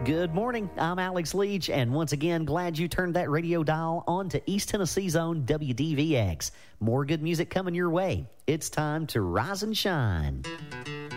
Good morning. I'm Alex Leach, and once again, glad you turned that radio dial on to East Tennessee's own WDVX. More good music coming your way. It's time to rise and shine.